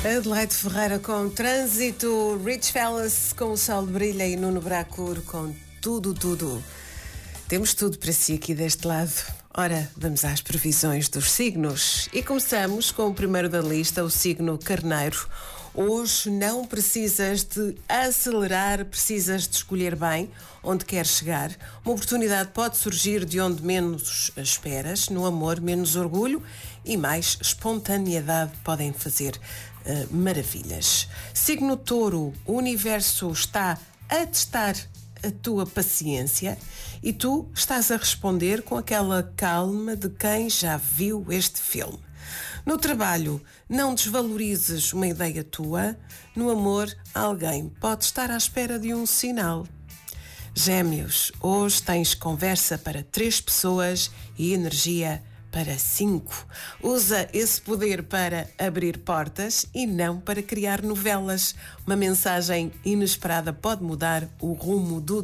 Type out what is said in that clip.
Adelaide Ferreira com Trânsito, Rich Fellas com O Sol Brilha e Nuno Bracur com Tudo. Temos tudo para si aqui deste lado. Ora, vamos às previsões dos signos. E começamos com o primeiro da lista, o signo Carneiro. Hoje não precisas de acelerar, precisas de escolher bem onde queres chegar. Uma oportunidade pode surgir de onde menos esperas. No amor, menos orgulho e mais espontaneidade podem fazer maravilhas. Signo Touro, o universo está a testar a tua paciência e tu estás a responder com aquela calma de quem já viu este filme. No trabalho, não desvalorizes uma ideia tua. No amor, alguém pode estar à espera de um sinal. Gêmeos, hoje tens conversa para 3 pessoas e energia para 5. Usa esse poder para abrir portas e não para criar novelas. Uma mensagem inesperada pode mudar o rumo do